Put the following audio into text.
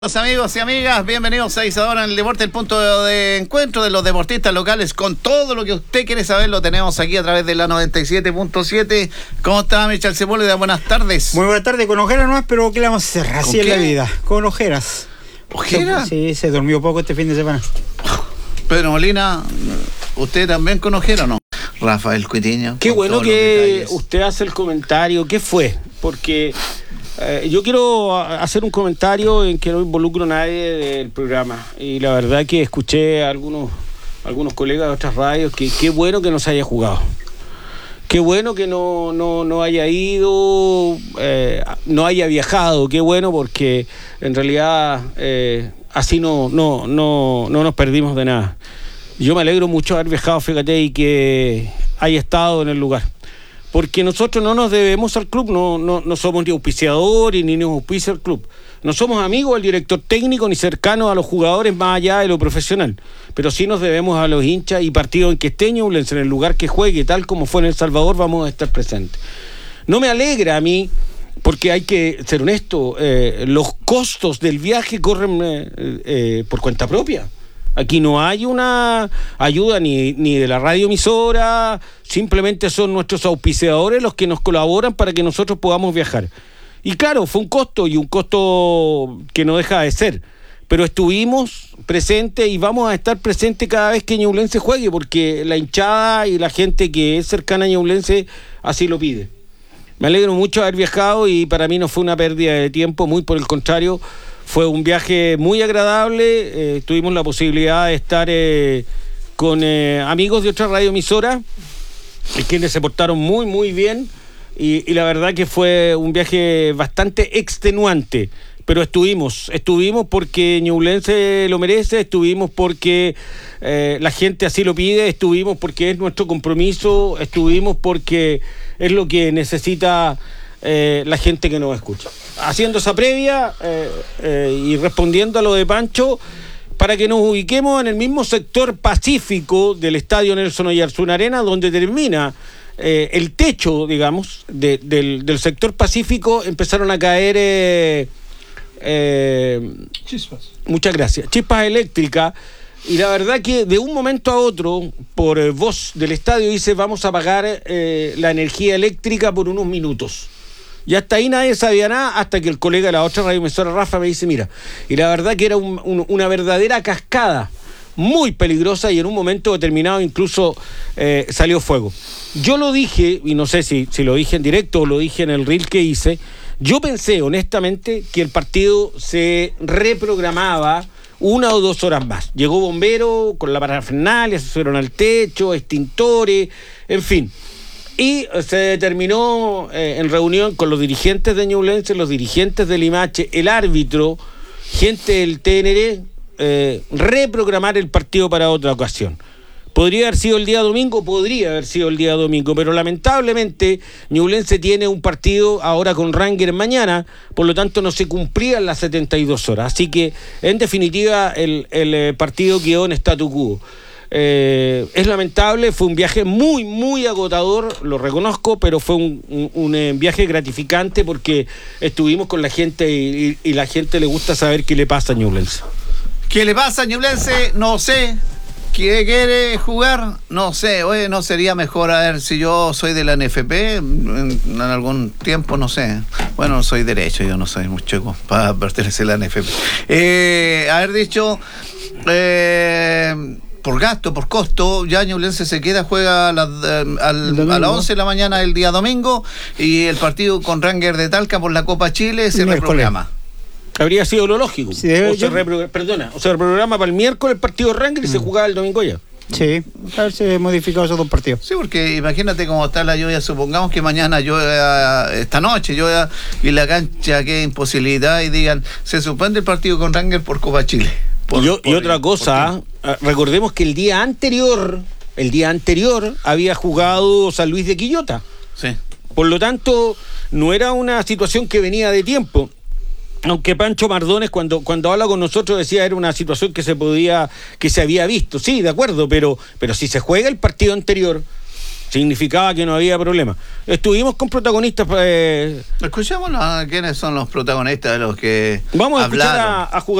Los amigos y amigas, bienvenidos a Isadora en el Deporte, el punto de encuentro de los deportistas locales con todo lo que usted quiere saber. Lo tenemos aquí a través de la 97.7. ¿Cómo está Michel Sepúlveda? Buenas tardes. Muy buenas tardes, con ojeras nomás, pero ¿qué le vamos a hacer? Así es la vida, con ojeras. ¿Ojeras? Sí, se durmió poco este fin de semana. Pedro Molina, ¿usted también con ojeras o no? Rafael Cuitiño. Qué bueno que usted hace el comentario. ¿Qué fue? Porque yo quiero hacer un comentario en que no involucro a nadie del programa. Y la verdad que escuché a algunos colegas de otras radios que qué bueno que no se haya jugado. Qué bueno que no haya ido, no haya viajado. Qué bueno porque en realidad así no nos perdimos de nada. Yo me alegro mucho de haber viajado, fíjate, y que haya estado en el lugar. Porque nosotros no nos debemos al club, no somos ni auspiciadores ni nos auspicia el club. No somos amigos del director técnico ni cercanos a los jugadores más allá de lo profesional. Pero sí nos debemos a los hinchas y partidos en que esté Ñublense, en el lugar que juegue, tal como fue en El Salvador, vamos a estar presentes. No me alegra a mí, porque hay que ser honesto, los costos del viaje corren por cuenta propia. Aquí no hay una ayuda ni de la radioemisora, simplemente son nuestros auspiciadores los que nos colaboran para que nosotros podamos viajar. Y claro, fue un costo y un costo que no deja de ser, pero estuvimos presentes y vamos a estar presentes cada vez que Ñublense juegue, porque la hinchada y la gente que es cercana a Ñublense así lo pide. Me alegro mucho de haber viajado y para mí no fue una pérdida de tiempo, muy por el contrario. Fue un viaje muy agradable, tuvimos la posibilidad de estar con amigos de otra radioemisora, quienes se portaron muy bien, y la verdad que fue un viaje bastante extenuante, pero estuvimos porque Ñublense lo merece, estuvimos porque la gente así lo pide, estuvimos porque es nuestro compromiso, estuvimos porque es lo que necesita la gente que nos escucha. Haciendo esa previa y respondiendo a lo de Pancho, para que nos ubiquemos en el mismo sector pacífico del estadio Nelson Oyarzún Arena, donde termina el techo, digamos, del sector pacífico, empezaron a caer Chispas. Muchas gracias, chispas eléctricas. Y la verdad que de un momento a otro, por voz del estadio, dice: vamos a apagar la energía eléctrica por unos minutos. Y hasta ahí nadie sabía nada, hasta que el colega de la otra radioemisora, Rafa, me dice: mira. Y la verdad que era una verdadera cascada, muy peligrosa, y en un momento determinado incluso salió fuego. Yo lo dije, y no sé si lo dije en directo o lo dije en el reel que hice, yo pensé honestamente que el partido se reprogramaba 1 o 2 horas más. Llegó bombero con la parafernalia, se fueron al techo, extintores, en fin. Y se determinó en reunión con los dirigentes de Ñublense, los dirigentes del Limache, el árbitro, gente del TNR, reprogramar el partido para otra ocasión. Podría haber sido el día domingo, pero lamentablemente Ñublense tiene un partido ahora con Rangers mañana, por lo tanto no se cumplían las 72 horas. Así que, en definitiva, el partido quedó en statu quo. Es lamentable, fue un viaje muy agotador, lo reconozco, pero fue un viaje gratificante porque estuvimos con la gente y la gente le gusta saber qué le pasa a Ñublense. ¿Qué le pasa a Ñublense? No sé. ¿Quién quiere jugar? No sé. Oye, ¿no sería mejor, a ver, si yo soy de la NFP en algún tiempo? No sé. Bueno, soy derecho, yo no soy muy chico para pertenecer a la NFP. Haber dicho... por gasto, por costo, ya Ñublense se queda, juega a las 11 de la mañana del día domingo, y el partido con Rangers de Talca por la Copa Chile se reprograma. Habría sido lo lógico. Sí, se reprograma para el miércoles el partido Rangers y se jugaba el domingo ya. Sí, haberse modificado esos 2 partidos. Sí, porque imagínate cómo está la lluvia. Supongamos que mañana llueva, esta noche llueva, y la cancha quede imposibilidad y digan: se suspende el partido con Rangers por Copa Chile. Y otra cosa, recordemos que el día anterior había jugado San Luis de Quillota. Sí. Por lo tanto, no era una situación que venía de tiempo. Aunque Pancho Mardones cuando habla con nosotros decía era una situación que se había visto. Sí, de acuerdo, pero si se juega el partido anterior, significaba que no había problema. Estuvimos con protagonistas. Escuchémoslo, quiénes son los protagonistas de los que vamos a escuchar hablaron. a jugadores